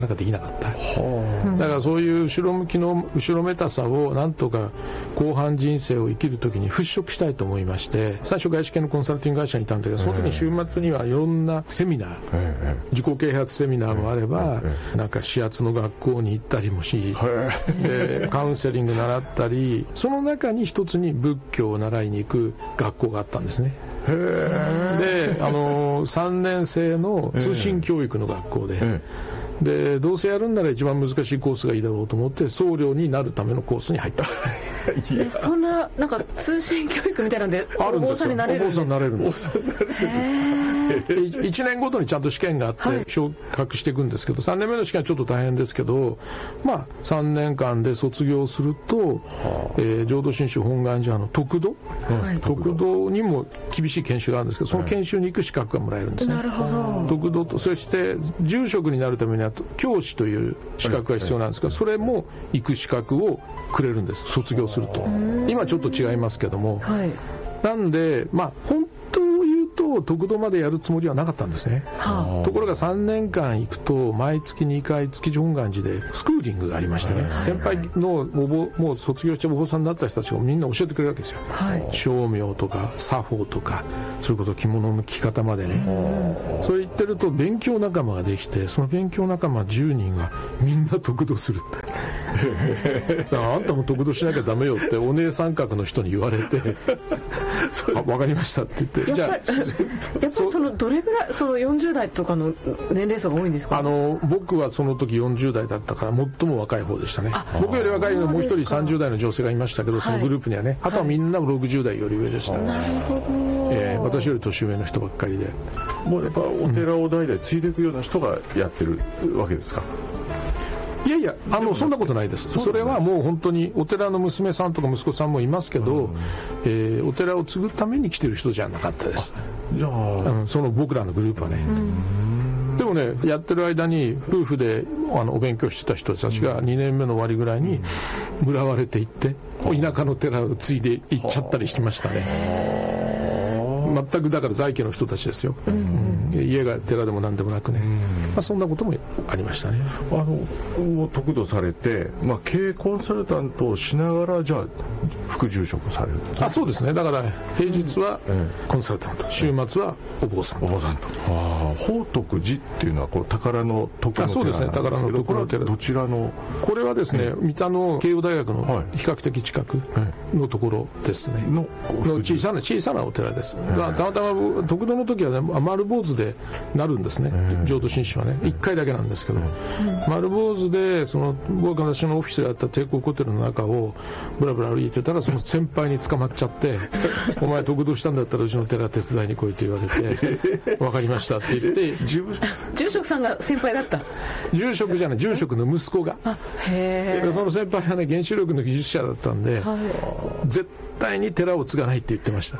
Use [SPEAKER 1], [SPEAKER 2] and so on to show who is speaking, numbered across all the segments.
[SPEAKER 1] なんかできなかった。だからそういう後ろ向きの後ろめたさをなんとか後半人生を生きるときに払拭したいと思いまして、最初外資系のコンサルティング会社にいたんだけど、その時に週末にはいろんなセミナー、自己啓発セミナーもあれば、なんか指圧の学校に行ったりもし、カウンセリング習ったり、その中に一つに仏教を習いに行く学校があったんですね。で3年生の通信教育の学校で、どうせやるんなら一番難しいコースがいいだろうと思って僧侶になるためのコースに入ったんですね。
[SPEAKER 2] そんななんか通信教育みたいなんでお坊さんになれるんですか？
[SPEAKER 1] お坊さんになれるんです。1年ごとにちゃんと試験があって昇格していくんですけど、3年目の試験はちょっと大変ですけど、まあ3年間で卒業すると、浄土真宗本願寺の得度にも厳しい研修があるんですけど、その研修に行く資格がもらえるんですね。
[SPEAKER 2] なるほど。
[SPEAKER 1] 得度と、そして住職になるためには教師という資格が必要なんですが、それも行く資格をくれるんです、卒業すると。今ちょっと違いますけども、なんでまあ本当を言うと得度までやるつもりはなかったんですね。ところが3年間行くと毎月2回築地本願寺でスクーリングがありましてね、先輩のもう卒業してお坊さんになった人たちがみんな教えてくれるわけですよ。称名とか作法とか、それこそ着物の着方までね。そう言ってると勉強仲間ができて、その勉強仲間10人がみんな得度するってあんたも得度しなきゃダメよってお姉さん格の人に言われて分かりましたって言って、
[SPEAKER 2] やっぱりそのどれぐらいその40代とかの年齢層が多いんですか？
[SPEAKER 1] 僕はその時40代だったから最も若い方でしたね。僕より若いのもう一人30代の女性がいましたけど、そのグループにはね、あとはみんな60代より上でした。
[SPEAKER 2] なるほど。
[SPEAKER 1] 私より年上の人ばっかりで、
[SPEAKER 3] もうやっぱお寺を代々継いでいくような人がやってるわけですか？
[SPEAKER 1] いやいや、そんなことないです。それはもう本当にお寺の娘さんとか息子さんもいますけど、お寺を継ぐために来てる人じゃなかったです。じゃあ、その僕らのグループはね。でもね、やってる間に夫婦でお勉強してた人たちが2年目の終わりぐらいに村われていって、田舎の寺を継いで行っちゃったりしてましたね。全くだから在家の人たちですよ。家が寺でも何でもなくね、そんなこともありましたね。
[SPEAKER 3] 得度されて、経営コンサルタントをしながらじゃあ副住職される。
[SPEAKER 1] そうですね。だから平日はコンサルタント、週末はお坊さんと。
[SPEAKER 3] 宝徳寺っていうのはこう宝の徳の寺なんですけど、
[SPEAKER 1] そうですね、宝の徳の寺。
[SPEAKER 3] どちらの？
[SPEAKER 1] これはですね、三田の慶応大学の比較的近くのところですね。の小さなお寺です。たまたま得度の時はね、丸坊主でなるんですね。浄土真宗はね、1回だけなんですけど、丸坊主で私のオフィスがあった帝国ホテルの中をブラブラ歩いてたら、その先輩に捕まっちゃってお前得度したんだったらうちの寺手伝いに来いと言われて分かりましたって言って、
[SPEAKER 2] 住職さんが先輩だった？
[SPEAKER 1] 住職じゃない、住職の息子が。その先輩はね、原子力の技術者だったんで、絶対に寺を継がないって言ってました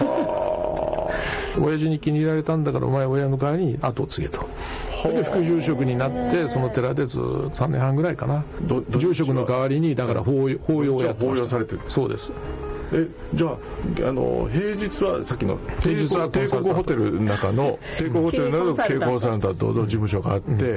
[SPEAKER 1] 親父に気に入られたんだからお前親の代わりに後を継げと。で副住職になってその寺でずっと3年半ぐらいかな、住職の代わりにだから法要をやってました。
[SPEAKER 3] 法要されてる。
[SPEAKER 1] そうです。
[SPEAKER 3] じゃあ平日はさっきの帝国ホテルの中の経営コンサルタントの事務所があって、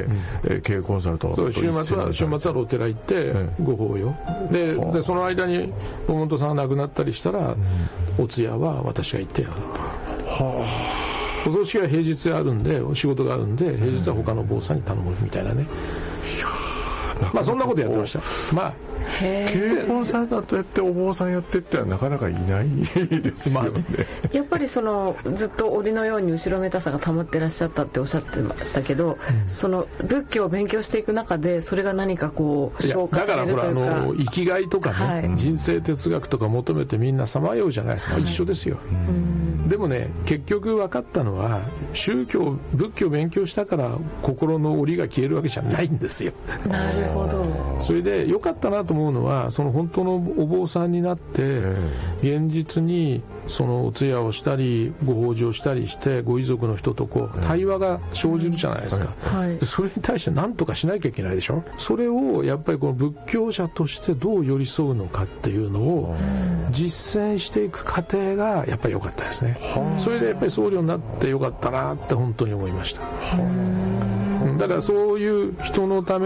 [SPEAKER 3] 経営コンサルタント
[SPEAKER 1] 週末はお寺行ってご法要で、その間に大本さんが亡くなったりしたら、お通夜は私が行ってやると。お葬式は平日あるんで、仕事があるんで、平日は他の坊さんに頼むみたいなね。そんなことやってました。
[SPEAKER 3] 経営コンサルタントやってお坊さんやってってはなかなかいないですよね。
[SPEAKER 2] やっぱりずっと檻のように後ろめたさが保ってらっしゃったっておっしゃってましたけど、その仏教を勉強していく中でそれが何かこう消化されるというか。
[SPEAKER 1] だから生きがいとかね、人生哲学とか求めてみんなさまようじゃないですか。一緒ですよ。でもね、結局分かったのは、仏教を勉強したから心の檻が消えるわけじゃないんですよ。
[SPEAKER 2] なるほど。
[SPEAKER 1] それで良かったなと思うのは、その本当のお坊さんになって現実にそのお通夜をしたりご法事をしたりしてご遺族の人と対話が生じるじゃないですか。でそれに対して何とかしなきゃいけないでしょ。それをやっぱりこの仏教者としてどう寄り添うのかっていうのを実践していく過程がやっぱり良かったですね。それでやっぱり僧侶になって良かったなって本当に思いました。 だからそういう人のため